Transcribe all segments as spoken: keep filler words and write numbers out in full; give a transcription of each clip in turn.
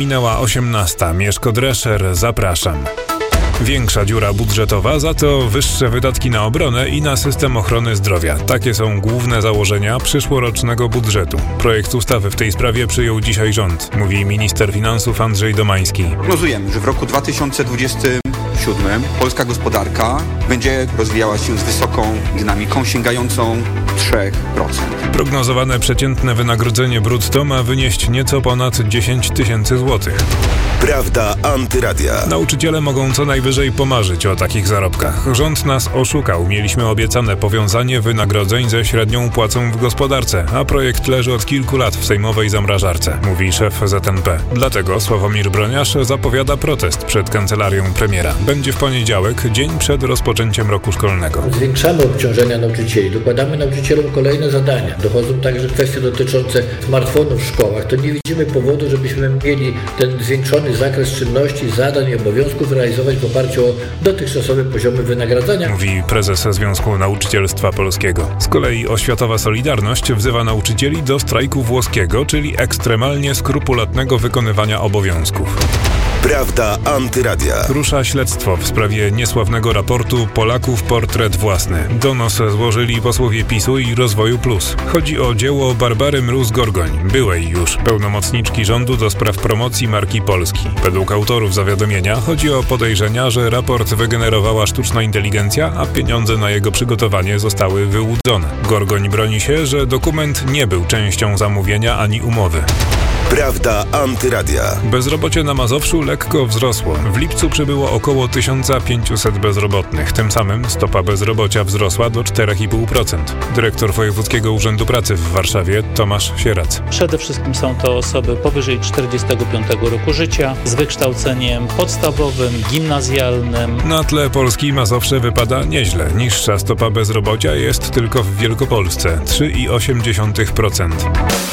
Minęła osiemnasta. Mieszko Drescher, zapraszam. Większa dziura budżetowa, za to wyższe wydatki na obronę i na system ochrony zdrowia. Takie są główne założenia przyszłorocznego budżetu. Projekt ustawy w tej sprawie przyjął dzisiaj rząd, mówi minister finansów Andrzej Domański. Prognozujemy, że w roku dwa tysiące dwudziestym siódmym polska gospodarka będzie rozwijała się z wysoką dynamiką sięgającą trzy procent. Prognozowane przeciętne wynagrodzenie brutto ma wynieść nieco ponad dziesięć tysięcy złotych. Prawda Antyradia. Nauczyciele mogą co najwyżej pomarzyć o takich zarobkach. Rząd nas oszukał. Mieliśmy obiecane powiązanie wynagrodzeń ze średnią płacą w gospodarce, a projekt leży od kilku lat w sejmowej zamrażarce, mówi szef Z N P. Dlatego Sławomir Broniarz zapowiada protest przed kancelarią premiera. Będzie w poniedziałek, dzień przed rozpoczęciem roku szkolnego. Zwiększamy obciążenia nauczycieli, dokładamy nauczycielom kolejne zadania. Dochodzą także kwestie dotyczące smartfonów w szkołach. To nie widzimy powodu, żebyśmy mieli ten zwiększony zakres czynności, zadań i obowiązków realizować w oparciu o dotychczasowe poziomy wynagradzania. Mówi prezes Związku Nauczycielstwa Polskiego. Z kolei Oświatowa Solidarność wzywa nauczycieli do strajku włoskiego, czyli ekstremalnie skrupulatnego wykonywania obowiązków. Prawda Antyradia. Rusza śledztwo w sprawie niesławnego raportu Polaków portret własny. Donos złożyli posłowie PiSu i Rozwoju Plus. Chodzi o dzieło Barbary Mróz-Gorgoń, byłej już pełnomocniczki rządu do spraw promocji marki Polski. Według autorów zawiadomienia chodzi o podejrzenia, że raport wygenerowała sztuczna inteligencja, a pieniądze na jego przygotowanie zostały wyłudzone. Gorgoń broni się, że dokument nie był częścią zamówienia ani umowy. Prawda Antyradia. Bezrobocie na Mazowszu lekko wzrosło. W lipcu przybyło około tysiąc pięćset bezrobotnych. Tym samym stopa bezrobocia wzrosła do cztery i pół procent. Dyrektor Wojewódzkiego Urzędu Pracy w Warszawie Tomasz Sierac. Przede wszystkim są to osoby powyżej czterdziestego piątego roku życia z wykształceniem podstawowym, gimnazjalnym. Na tle Polski Mazowsze wypada nieźle. Niższa stopa bezrobocia jest tylko w Wielkopolsce – trzy i osiem dziesiątych procent.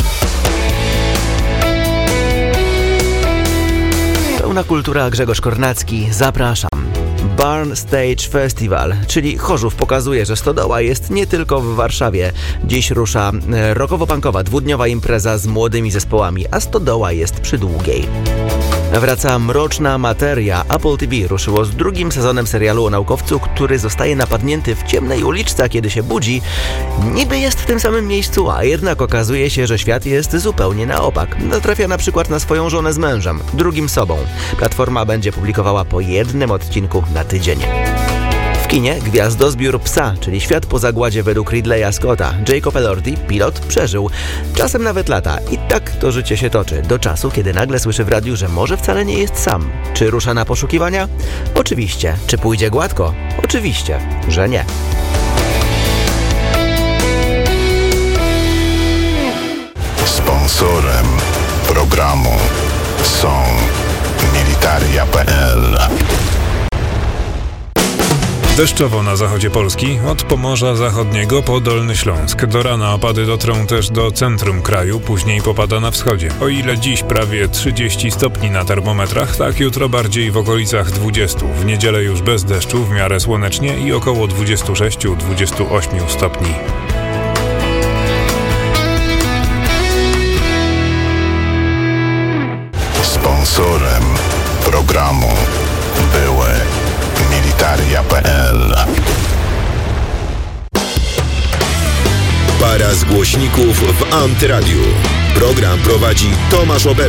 Pełna kultura, Grzegorz Kornacki, zapraszam. Barn Stage Festival, czyli Chorzów, pokazuje, że stodoła jest nie tylko w Warszawie. Dziś rusza rockowo-punkowa dwudniowa impreza z młodymi zespołami, a stodoła jest przy Długiej. Wraca Mroczna Materia. Apple T V ruszyło z drugim sezonem serialu o naukowcu, który zostaje napadnięty w ciemnej uliczce, a kiedy się budzi, niby jest w tym samym miejscu, a jednak okazuje się, że świat jest zupełnie na opak. Natrafia na przykład na swoją żonę z mężem, drugim sobą. Platforma będzie publikowała po jednym odcinku na tydzień. W kinie Gwiazdozbiór psa, czyli Świat po zagładzie według Ridleya Scotta. Jacob Elordi, pilot, przeżył. Czasem nawet lata. I tak to życie się toczy. Do czasu, kiedy nagle słyszy w radiu, że może wcale nie jest sam. Czy rusza na poszukiwania? Oczywiście. Czy pójdzie gładko? Oczywiście, że nie. Sponsorem programu są Militaria kropka p l. Deszczowo na zachodzie Polski, od Pomorza Zachodniego po Dolny Śląsk. Do rana opady dotrą też do centrum kraju, później popada na wschodzie. O ile dziś prawie trzydzieści stopni na termometrach, tak jutro bardziej w okolicach dwudziestu. W niedzielę już bez deszczu, w miarę słonecznie i około dwudziestu sześciu do dwudziestu ośmiu stopni. Sponsorem programu były Militaria kropka p l. Para z głośników w Antyradiu. Program prowadzi Tomasz Oberga.